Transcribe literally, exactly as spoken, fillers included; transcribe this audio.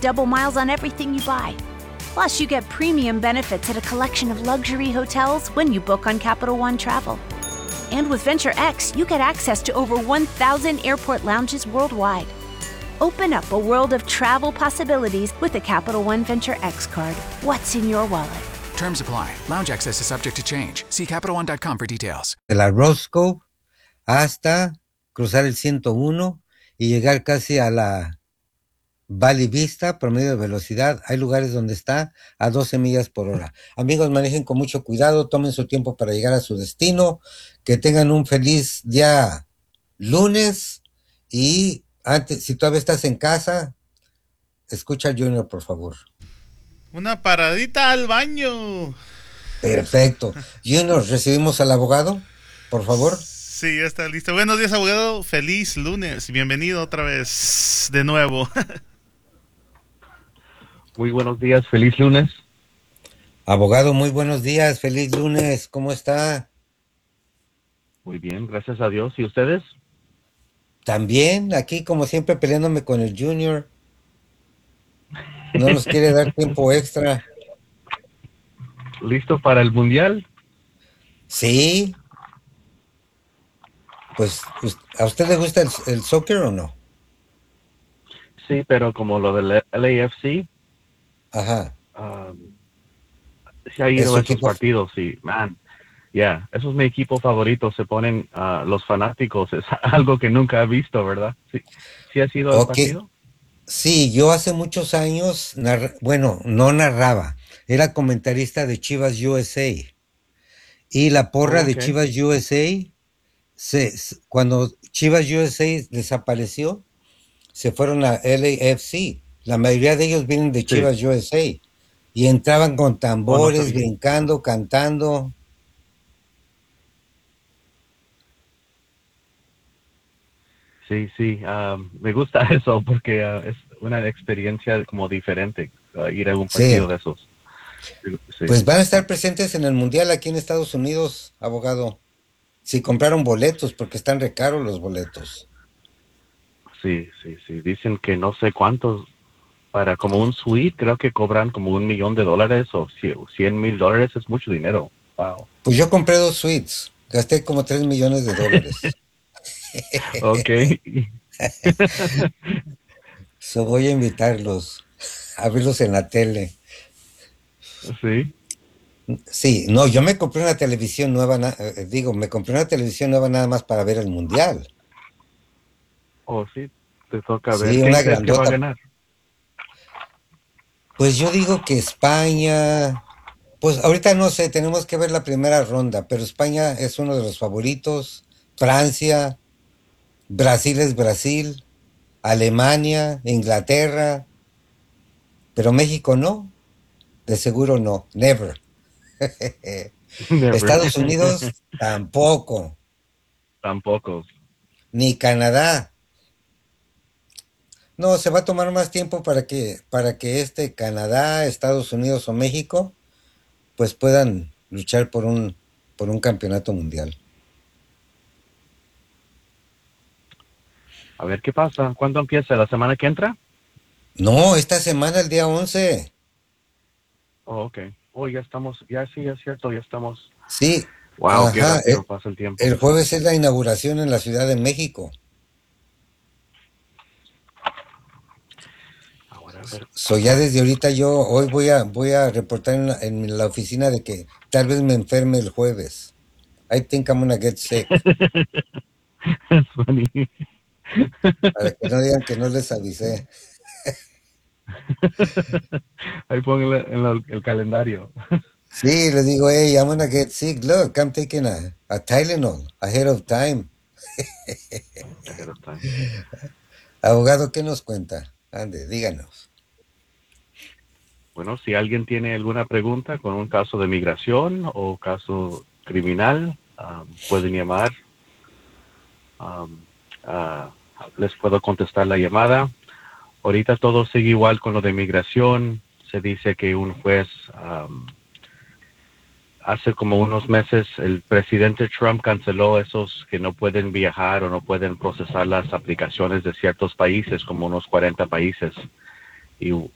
double miles on everything you buy. Plus, you get premium benefits at a collection of luxury hotels when you book on Capital One Travel. And with Venture X, you get access to over one thousand airport lounges worldwide. Open up a world of travel possibilities with a Capital One Venture X card. What's in your wallet? Terms apply. Lounge access is subject to change. See Capital One dot com for details. De la Roscoe hasta cruzar el ciento uno y llegar casi a la Valley Vista, promedio de velocidad. Hay lugares donde está a doce millas por hora. Amigos, manejen con mucho cuidado, tomen su tiempo para llegar a su destino, que tengan un feliz día lunes y antes, si todavía estás en casa, escucha a Junior, por favor. Una paradita al baño. Perfecto. Junior, ¿recibimos al abogado, por favor? Sí, ya está listo. Buenos días, abogado. Feliz lunes. Bienvenido otra vez de nuevo. Muy buenos días. Feliz lunes. Abogado, muy buenos días. Feliz lunes. ¿Cómo está? Muy bien, gracias a Dios. ¿Y ustedes? También, aquí como siempre peleándome con el Junior. No nos quiere dar tiempo extra. ¿Listo para el mundial? Sí. Pues, ¿a usted le gusta el, el soccer o no? Sí, pero como lo del L A F C. Ajá. Um, sí ha ido a esos equipo? partidos, sí, man. Ya, yeah, eso es mi equipo favorito. Se ponen uh, los fanáticos. Es algo que nunca he visto, ¿verdad? Sí, ¿sí ha sido el okay. partido? Sí, yo hace muchos años, narra, bueno, no narraba, era comentarista de Chivas U S A. Y la porra oh, okay. de Chivas U S A, se, cuando Chivas U S A desapareció, se fueron a L A F C. La mayoría de ellos vienen de Chivas sí. U S A. Y entraban con tambores, oh, no brincando, cantando. Sí, sí, um, me gusta eso porque uh, es una experiencia como diferente uh, ir a un partido sí. de esos. Sí. Pues van a estar presentes en el Mundial aquí en Estados Unidos, abogado. Si compraron boletos, porque están re caros los boletos. Sí, sí, sí. Dicen que no sé cuántos, para como un suite, creo que cobran como un millón de dólares o cien mil dólares, es mucho dinero. Wow. Pues yo compré dos suites, gasté como tres millones de dólares. Ok. So voy a invitarlos a verlos en la tele. Sí. Sí, no, yo me compré una televisión nueva, eh, digo, me compré una televisión nueva nada más para ver el mundial. Oh, sí, te toca ver. Sí, ¿Quién una crees grandota. que va a ganar? Pues yo digo que España, pues ahorita no sé, tenemos que ver la primera ronda, pero España es uno de los favoritos, Francia, Brasil es Brasil, Alemania, Inglaterra, pero México no, de seguro no, never. never. Estados Unidos tampoco. Tampoco. Ni Canadá. No, se va a tomar más tiempo para que, para que este Canadá, Estados Unidos o México, pues puedan luchar por un, por un campeonato mundial. A ver qué pasa. ¿Cuándo empieza? ¿La semana que entra? No, esta semana, el día once. Oh, ok. Oh, ya estamos, ya sí, es cierto, ya estamos. Sí. Wow, qué rápido el, pasa el tiempo. El jueves es la inauguración en la Ciudad de México. So ya desde ahorita yo hoy voy a voy a reportar en la, en la oficina de que tal vez me enferme el jueves. I think I'm gonna get sick. That's funny. Para que no digan que no les avisé. Ahí pongo en la, el calendario. Sí, les digo, hey, I'm gonna get sick. Look, I'm taking a, a Tylenol ahead of time. Ahead of time. Abogado, ¿qué nos cuenta? Ande, díganos. Bueno, si alguien tiene alguna pregunta con un caso de migración o caso criminal, um, pueden llamar. Um, uh, les puedo contestar la llamada. Ahorita todo sigue igual con lo de migración. Se dice que un juez, um, hace como unos meses, el presidente Trump canceló esos que no pueden viajar o no pueden procesar las aplicaciones de ciertos países, como unos cuarenta países. Y